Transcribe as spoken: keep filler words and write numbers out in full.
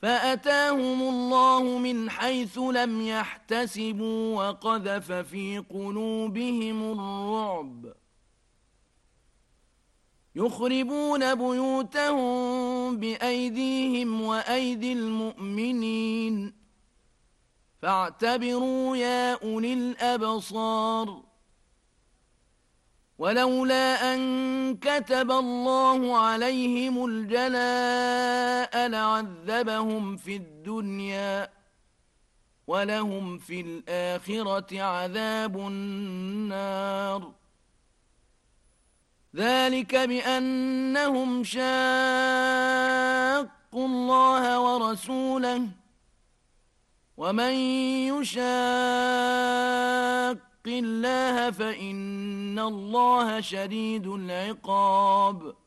فأتاهم الله من حيث لم يحتسبوا وقذف في قلوبهم الرعب يخربون بيوتهم بأيديهم وأيدي المؤمنين فاعتبروا يا أولي الأبصار ولولا أن كتب الله عليهم الجلاء لعذبهم في الدنيا ولهم في الآخرة عذاب النار ذلك بأنهم شاقوا الله ورسوله ومن يشاق الله فإن الله شديد العقاب